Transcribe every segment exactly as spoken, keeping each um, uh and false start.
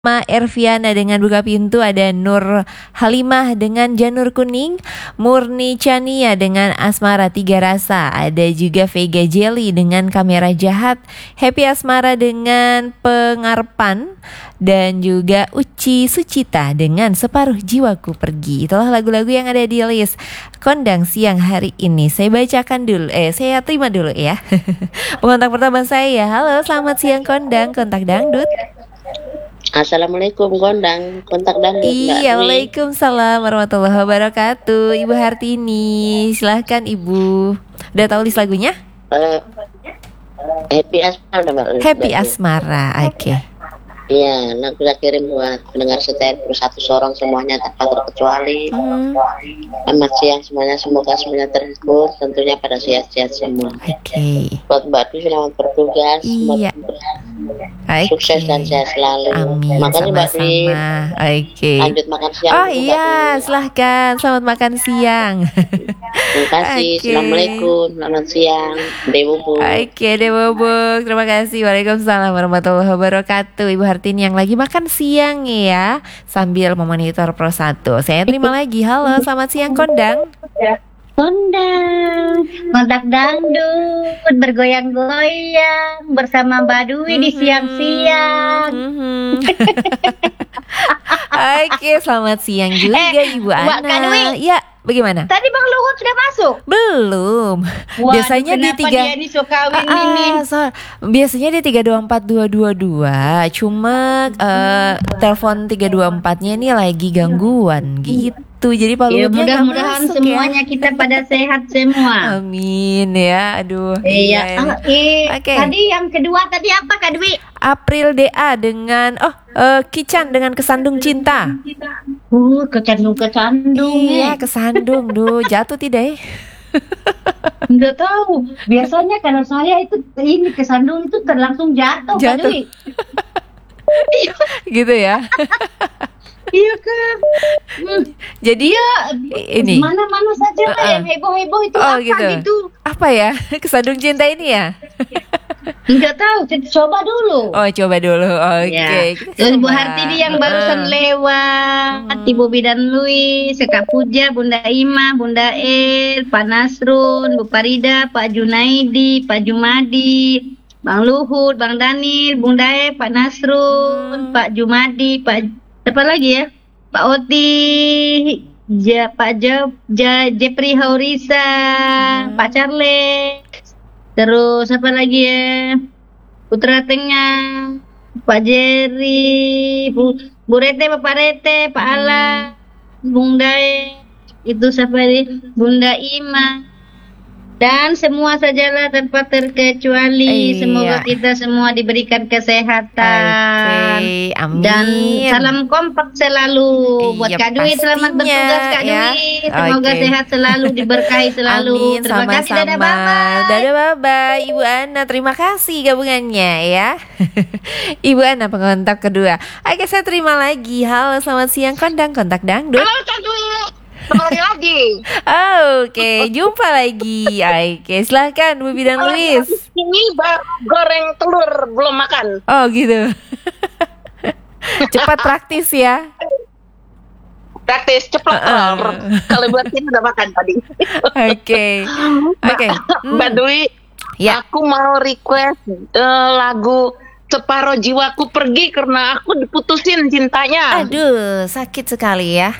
Ma Erviana dengan buka pintu, ada Nur Halimah dengan janur kuning, Murni Chania dengan asmara tiga rasa, ada juga Vega Jelly dengan kamera jahat, Happy Asmara dengan pengarpan, dan juga Uci Sucita dengan separuh jiwaku pergi. Itulah lagu-lagu yang ada di list kondang siang hari ini. Saya bacakan dulu, eh saya terima dulu ya. Pengontak pertama saya, halo selamat siang kondang, kontak dangdut. Assalamualaikum kondang, kontak dangdut. Iya, waalaikumsalam warahmatullahi wabarakatuh. Ibu Hartini, silahkan Ibu. Udah tahu list lagunya? Uh, Happy Asmara, Mbak. Happy Asmara, oke. Okay. Iya, lagu saya kirim buat pendengar setia satu sorong semuanya tanpa terkecuali. Hmm. Selamat siang semuanya, semoga semuanya terhibur, tentunya pada sehat-sehat semua. Oke. Okay. Buat Mbak Dwi selamat bertugas, iya. Okay. Sukses dan sehat selalu. Amin. Makasih Mbak Dwi. Oke. Okay. Lanjut makan siang. Oh iya, silahkan. Selamat makan siang. Terima kasih. Okay. Assalamualaikum. Selamat siang. Dewobuk. Oke, okay, Dewobuk. Terima kasih. Waalaikumsalam warahmatullahi wabarakatuh. Ibu Hartini yang lagi makan siang ya, sambil memonitor Pro satu. Saya terima lagi. Halo, selamat siang kondang. Kondang, kontak dangdut, bergoyang-goyang bersama Mbak Dwi mm-hmm. di siang-siang. Mm-hmm. Oke, selamat siang juga eh, Ibu Ana. Mbak Dwi, ya, bagaimana? Tadi Bang Luhut sudah masuk? Belum. Waduh, biasanya di tiga. Dia so kawin ah, ini? So, biasanya di tiga dua empat dua dua dua. Cuma uh, telepon tiga dua empatnya ini lagi gangguan gitu. Jadi Pak ya, Luhutnya mudah-mudahan semuanya ya. Kita pada sehat semua. Amin ya. Aduh. Iya. Oke. Okay. Okay. Tadi yang kedua tadi apa Kak Dwi? April D A dengan oh uh, Kican dengan Kesandung Cinta. Uh, kecandung kecandung. Iya, kesandung, duh, jatuh tidak? Eh? Nggak tahu. Biasanya kalau saya itu ini kesandung itu terlangsung jatuh. Jatuh. Gitu ya. Iya kan. Hmm. Jadi ya ini mana-mana saja uh, uh. yang heboh-heboh itu oh, apa gitu. gitu. Apa ya? Kesandung cinta ini ya? Enggak tahu, coba dulu. Oh, coba dulu. Oke. Okay. Ya. Terus Bu Hartini yang barusan lewat, hmm. Ibu Bidan Lui, Kak Puja, Bunda Ima, Bunda El, Pak Nasrun, Bu Farida, Pak Junaidi, Pak Jumadi, Bang Luhut, Bang Danil, Bunda E, Pak Nasrun, hmm. Pak Jumadi, Pak siapa lagi ya? Pak Oti, ja, Pak Ja, ja, Jepri Haurisa, hmm. Pak Charles. Terus apa lagi ya? Putra Tengah, Pak Jerry, Bu, Bu Rete, Bapak Rete, Pak Ala, Bunda E, itu siapa ini? Bunda Ima. Dan semua sajalah tanpa terkecuali. Iya. Semoga kita semua diberikan kesehatan. Okay, amin. Dan salam kompak selalu. Iya, buat Kak Dwi, selamat bertugas Kak ya. Dwi. Semoga okay. sehat selalu, diberkahi selalu. Amin, terima sama-sama. kasih, dadah bye-bye. Dadah bye-bye Ibu Ana, terima kasih gabungannya ya. Ibu Ana pengontak kedua. Oke, saya terima lagi. Halo, selamat siang kondang, kontak dangdut. Halo Kak Dwi. Kembali lagi. Oh, oke, okay. Jumpa lagi. Oke, okay. Silahkan Bu Bidan Luis. Ini baru goreng telur, belum makan. Oh gitu. Cepat praktis ya. Praktis, cepat telur. Kalau buat ini udah makan tadi. Oke. Oke. Mbak Dwi, ya. Aku mau request uh, lagu Separuh Jiwaku Pergi karena aku diputusin cintanya. Aduh, sakit sekali ya.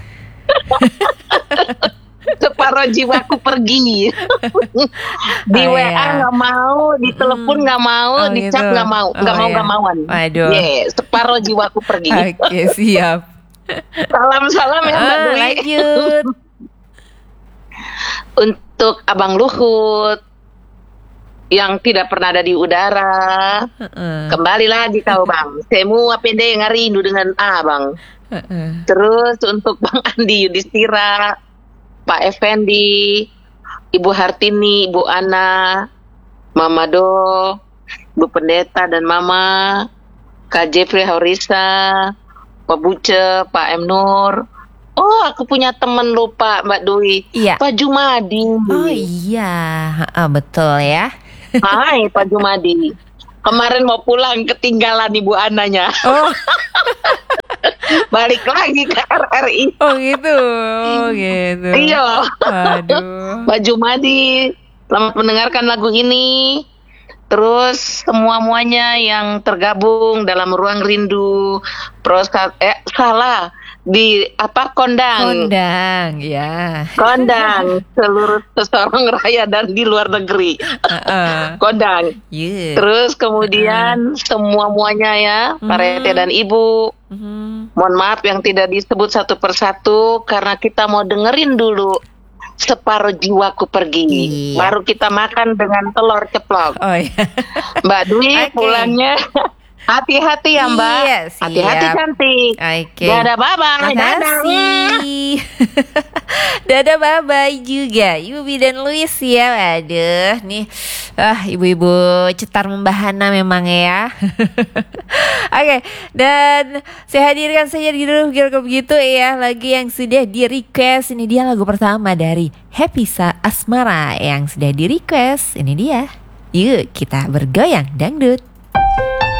Separuh jiwaku pergi. Di oh, W A nggak ya. Mau, di telepon nggak hmm. mau, oh, di chat nggak gitu. Mau, nggak oh, mau nggak ya. Mauan. Waduh. Yeah, separuh jiwaku pergi. Oke, okay, siap. Salam-salam ya Mbak Dwi. Lanjut. Untuk Abang Luhut yang tidak pernah ada di udara, uh-uh. kembali lagi kau Bang. Semua pede ngarindu dengan Abang. Uh-uh. Terus untuk Bang Andi Yudhistira, Pak Effendi, Ibu Hartini, Ibu Ana, Mama Do, Bu Pendeta dan Mama, Kak Jeffrey Haurisa, Pak Buce, Pak M Nur. Oh, aku punya temen lupa Mbak Dwi. Iya. Pak Jumadi. Oh iya, uh, betul ya. Hai Pak Jumadi. Kemarin mau pulang ketinggalan ibu ananya. Oh. Balik lagi ke R R I. Oh gitu. Oh gitu. Iya. Aduh. Mbak Jumadi, selamat mendengarkan lagu ini. Terus semua-muanya yang tergabung dalam Ruang Rindu, prosa eh salah di apa kondang. Kondang, ya. Kondang seluruh seseorang raya dan di luar negeri. Uh-uh. Kondang. Yeah. Terus kemudian uh-uh. semua-muanya ya, Pak Rete dan Ibu. Mm-hmm. Mohon maaf yang tidak disebut satu persatu karena kita mau dengerin dulu Separuh Jiwaku Pergi. Iya. Baru kita makan dengan telur ceplok. Oh iya. Mbak Dwi okay. Pulangnya hati-hati ya Mbak. Iya, hati-hati cantik. Oke. Okay. Dadah bye-bye. Makasih. Dadah bye-bye juga Ibu dan Luis ya. Waduh nih ah, ibu-ibu cetar membahana memang ya. Oke okay. Dan saya hadirkan saja di dulu begitu ya. Lagi yang sudah di request. Ini dia lagu pertama dari Happy Asmara yang sudah di request. Ini dia. Yuk kita bergoyang dangdut.